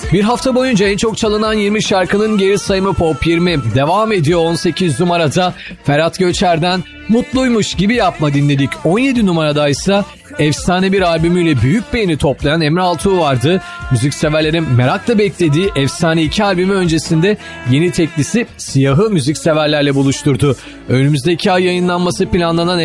Bir hafta boyunca en çok çalınan 20 şarkının geri sayımı Pop 20 devam ediyor. 18 numarada Ferhat Göçer'den Mutluymuş Gibi Yapma dinledik. 17 numaradaysa efsane bir albümüyle büyük beğeni toplayan Emre Altuğ vardı. Müzikseverlerin merakla beklediği efsane 2 albümü öncesinde yeni teklisi Siyah'ı müzikseverlerle buluşturdu. Önümüzdeki ay yayınlanması planlanan